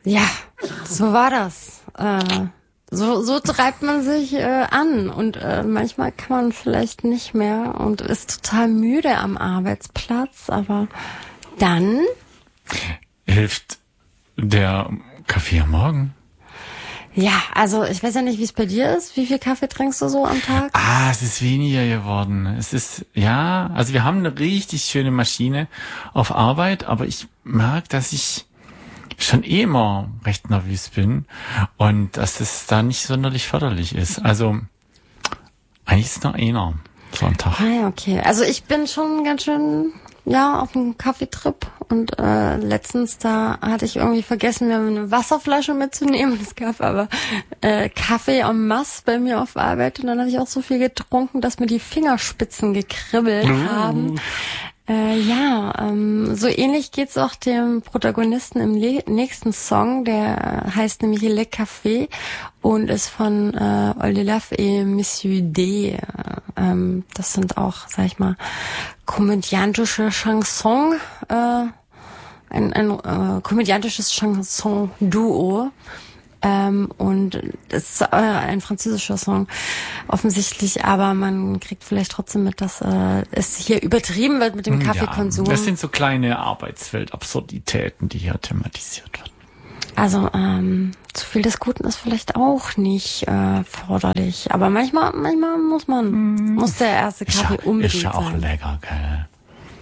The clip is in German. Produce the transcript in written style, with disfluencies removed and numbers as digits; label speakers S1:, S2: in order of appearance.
S1: Ja, so war das. So treibt man sich an und manchmal kann man vielleicht nicht mehr und ist total müde am Arbeitsplatz, aber dann
S2: Hilft der Kaffee am Morgen?
S1: ja, also ich weiß ja nicht, wie es bei dir ist. Wie viel Kaffee trinkst du so am Tag?
S2: Es ist weniger geworden. Es ist, ja, also wir haben eine richtig schöne Maschine auf Arbeit, aber ich merke, dass ich schon immer recht nervös bin und dass es da nicht sonderlich förderlich ist. Also eigentlich ist es nur einer so am Tag.
S1: Ah ja, okay. Also ich bin schon ganz schön, ja, auf einem Kaffeetrip und letztens da hatte ich irgendwie vergessen, mir eine Wasserflasche mitzunehmen. Es gab aber Kaffee en masse bei mir auf Arbeit und dann habe ich auch so viel getrunken, dass mir die Fingerspitzen gekribbelt haben. So ähnlich geht's auch dem Protagonisten im nächsten Song, der heißt nämlich Le Café und ist von Oldelaf et Monsieur D. Das sind auch, sag ich mal, komödiantische Chansons, ein komödiantisches Chanson-Duo. Und es ist ein französischer Song offensichtlich, aber man kriegt vielleicht trotzdem mit, dass es hier übertrieben wird mit dem Kaffeekonsum.
S2: Das sind so kleine Arbeitswelt-Absurditäten, die hier thematisiert werden.
S1: Also zu viel des Guten ist vielleicht auch nicht förderlich, aber manchmal muss der erste Kaffee unbedingt
S2: Ist ja auch
S1: sein.
S2: lecker, gell?